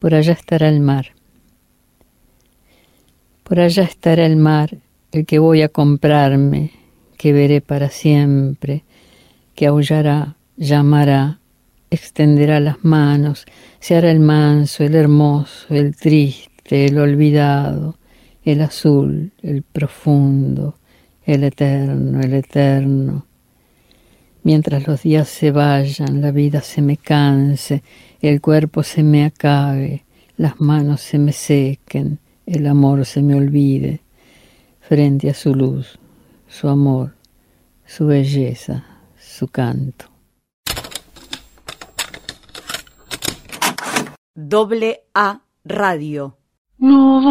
Por allá estará el mar. Por allá estará el mar, el que voy a comprarme, que veré para siempre, que aullará, llamará, extenderá las manos, se hará el manso, el hermoso, el triste, el olvidado, el azul, el profundo, el eterno. Mientras los días se vayan, la vida se me canse, el cuerpo se me acabe, las manos se me sequen, el amor se me olvide, frente a su luz, su amor, su belleza, su canto. AA Radio. No.